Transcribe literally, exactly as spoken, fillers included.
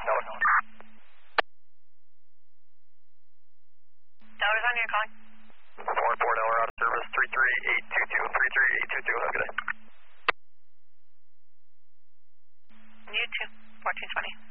Delaware. Delaware's on you, calling. four four Delaware out of service, three three eight two two, three three eight two two, have a good day. You too, fourteen twenty.